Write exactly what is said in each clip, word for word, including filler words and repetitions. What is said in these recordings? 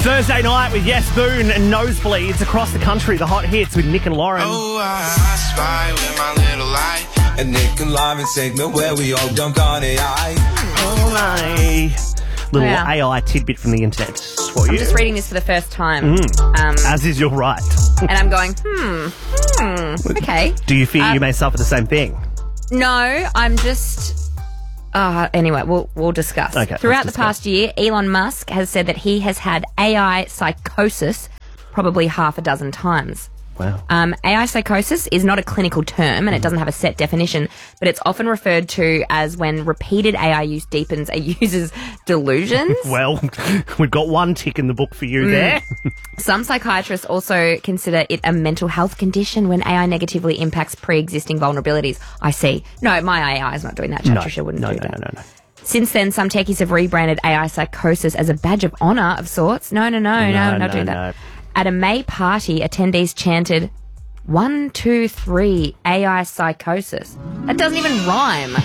Thursday night with Yes Boone and Nosebleeds across the country. The hot hits with Nick and Lauren. Oh, I, I spy with my little light. And Nick and Lauren segment where we all dunk on A I. Oh, my. Little Yeah. A I tidbit from the internet for I'm you. just reading this for the first time. Mm. Um, As is your right. and I'm going, hmm, hmm, okay. Do you fear Uh, you may suffer the same thing? No, I'm just... Uh, anyway, we'll we'll discuss. Okay, Throughout let's the past year, Elon Musk has said that he has had A I psychosis probably half a dozen times. Wow. Um, A I psychosis is not a clinical term and it doesn't have a set definition, but it's often referred to as when repeated A I use deepens a user's delusions. Well, we've got one tick in the book for you Mm. there. Some psychiatrists also consider it a mental health condition when A I negatively impacts pre-existing vulnerabilities. I see. No, my A I is not doing that. Chatricia wouldn't no, do no, that. no, no, no. Since then, some techies have rebranded A I psychosis as a badge of honour of sorts. No, no, no, no, No, not no, doing no. that. At a May party, attendees chanted, one, two, three, A I psychosis. That doesn't even rhyme.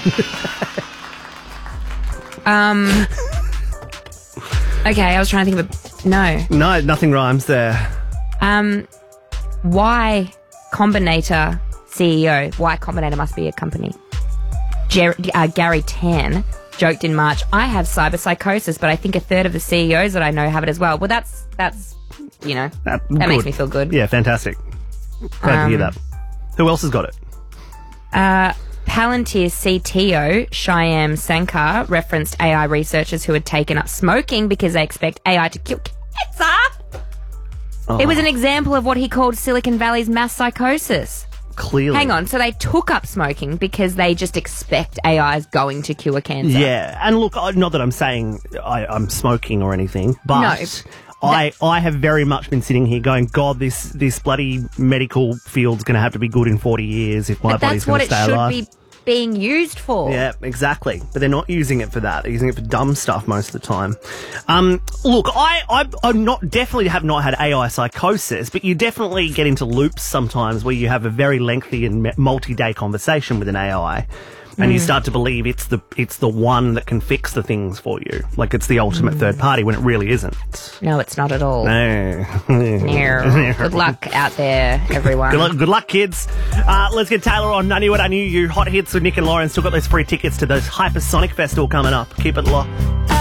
um. Okay, I was trying to think of a... No. No, nothing rhymes there. Um, Y Combinator C E O. Y Combinator must be a company. Jer- uh, Gary Tan joked in March, I have cyber psychosis, but I think a third of the C E Os that I know have it as well. Well, that's, that's you know, That, that makes good. me feel good. Yeah, fantastic. Glad to hear Um, that. Who else has got it? Uh, Palantir C T O Shyam Sankar referenced A I researchers who had taken up smoking because they expect A I to kill cancer. Oh, It was an example of what he called Silicon Valley's mass psychosis. clearly. Hang on, so they took up smoking because they just expect A I is going to cure cancer. Yeah, and look, I- not that I'm saying I, I'm smoking or anything, but No, I I have very much been sitting here going, God, this this bloody medical field's going to have to be good in forty years if my But body's that's going what to it stay should alive. be being used for. Yeah, exactly. But they're not using it for that. They're using it for dumb stuff most of the time. Um, look, I, I, I'm not definitely have not had A I psychosis, but you definitely get into loops sometimes where you have a very lengthy and me- multi-day conversation with an A I. And you start to believe it's the it's the one that can fix the things for you. Like it's the ultimate third party when it really isn't. No, it's not at all. No. No. Good luck out there, everyone. Good luck, good luck, kids. Uh, let's get Taylor on. I Knew What I Knew You. Hot hits with Nick and Lauren. Still got those free tickets to those Hypersonic Festival coming up. Keep it locked.